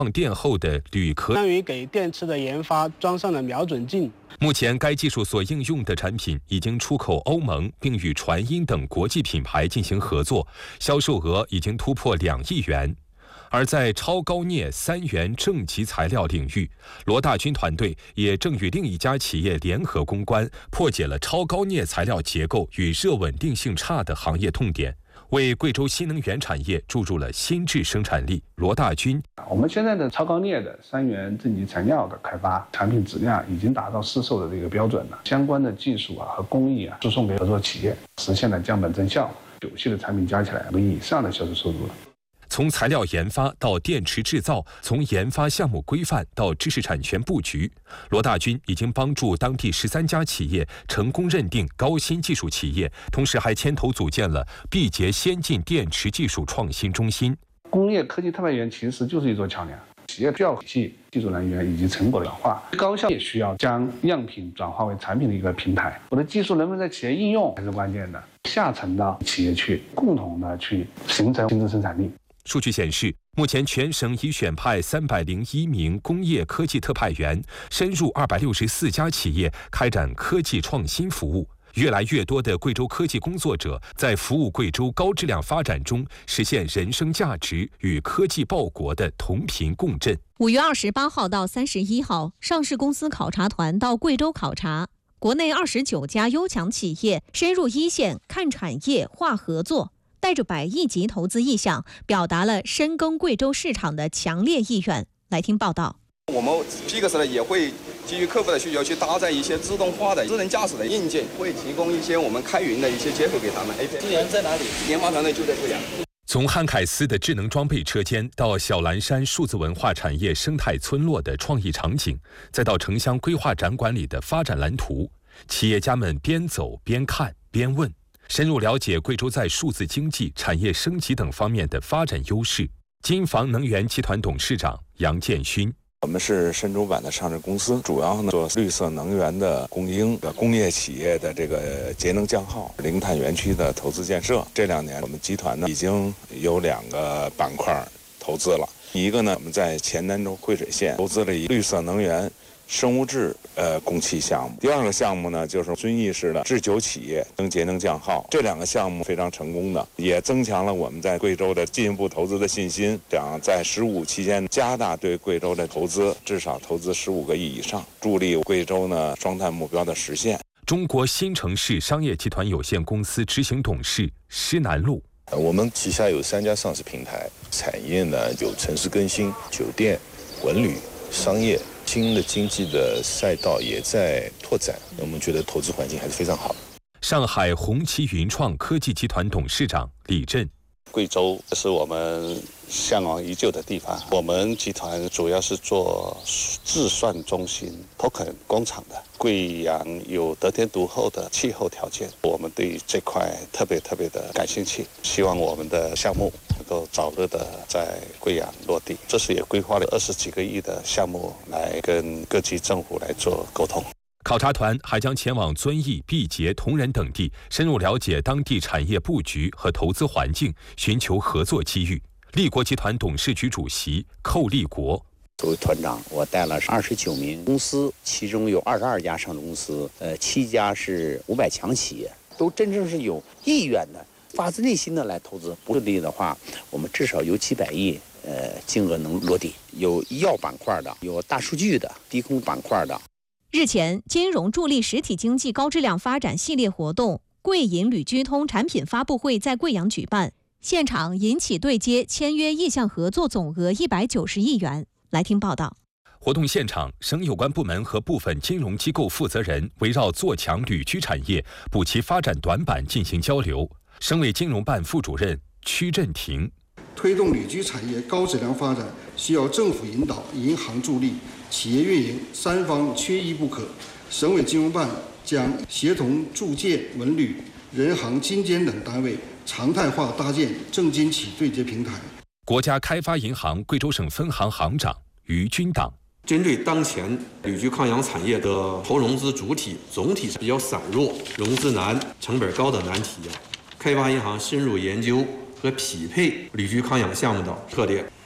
放电后的铝壳， 相当于给电池的研发装上了瞄准镜。 目前，该技术所应用的产品已经出口欧盟，并与传音等国际品牌进行合作，销售额已经突破2亿元。而在超高镍3元正极材料领域，罗大军团队也正与另一家企业联合攻关，破解了超高镍材料结构与热稳定性差的行业痛点，为贵州新能源产业注入了新质生产力。罗大军， 我们现在的超高镍的3元正极材料的开发，产品质量已经达到市售的这个标准了。相关的技术和工艺输送给合作企业，实现了降本增效。9系的产品加起来5亿以上的销售收入了。 从材料研发到电池制造，从研发项目规范到知识产权布局，罗大军已经帮助当地13家企业成功认定高新技术企业，同时还牵头组建了毕节先进电池技术创新中心。 工业科技特派员其实就是一座桥梁，企业需要体系、技术来源以及成果的转化，高校也需要将样品转化为产品的一个平台。我的技术能不能在企业应用才是关键的，下沉到企业去，共同的去形成新质生产力。 数据显示，目前全省已选派301名工业科技特派员，深入264家企业开展科技创新服务。越来越多的贵州科技工作者在服务贵州高质量发展中实现人生价值与科技报国的同频共振。 5月28号到31号，上市公司考察团到贵州考察，国内29家优强企业深入一线看产业、化合作。带着100亿级投资意向，表达了深耕贵州市场的强烈意愿。来听报道。 我们 PIGS 呢也会基于客户的需求去搭载一些自动化的智能驾驶的硬件，会提供一些我们开云的一些接口给他们。资源在哪里？研发团队就在贵阳。 从汉凯斯的智能装备车间到小蓝山数字文化产业生态村落的创意场景，再到城乡规划展馆里的发展蓝图，企业家们边走边看边问，深入了解贵州在数字经济、产业升级等方面的发展优势。金房能源集团董事长杨建勋， 我们是深州版的上市公司，主要呢做绿色能源的供应，工业企业的这个节能降耗、零碳园区的投资建设。这2年我们集团呢已经有2个板块投资了，一个呢我们在黔南州惠水县投资了一绿色能源生物质供气项目。第2个项目呢，就是遵义市的制酒企业能节能降耗。这2个项目非常成功的，也增强了我们在贵州的进一步投资的信心。想在15期间加大对贵州的投资，至少投资15个亿以上，助力贵州呢双碳目标的实现。 中国新城市商业集团有限公司执行董事施南路， 我们旗下有3家上市平台，产业呢有城市更新、酒店、文旅、商业。新的经济的赛道也在拓展，我们觉得投资环境还是非常好。 上海红旗云创科技集团董事长李振， 贵州是我们向往已久的地方，我们集团主要是做智算中心、token 工厂的。贵阳有得天独厚的气候条件，我们对这块特别的感兴趣，希望我们的项目能够早日的在贵阳落地。这次也规划了20几个亿的项目来跟各级政府来做沟通。 考察团还将前往遵义、毕节、铜仁等地，深入了解当地产业布局和投资环境，寻求合作机遇。立国集团董事局主席寇立国， 作为团长，我带了29名公司，其中有22家上市公司，7家是500强企业，都真正是有意愿的、发自内心的来投资。不顺利的话，我们至少有几百亿，金额能落地。有医药板块的，有大数据的，低空板块的。 日前，金融助力实体经济高质量发展系列活动贵银旅居通产品发布会在贵阳举办，现场银企对接签约意向合作总额190亿元。来听报道。 活动现场，省有关部门和部分金融机构负责人围绕做强旅居产业、补其发展短板进行交流。省委金融办副主任曲振廷， 推动旅居产业高质量发展，需要政府引导、银行助力、企业运营3方缺一不可。省委金融办将协同住建、文旅、人行、金监等单位常态化搭建政金企对接平台。 国家开发银行贵州省分行行长于军党， 针对当前旅居抗氧产业的投融资主体总体比较散弱、融资难、成本高的难题开发银行深入研究和匹配旅居抗氧项目的特点，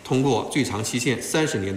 通过最长期限30年。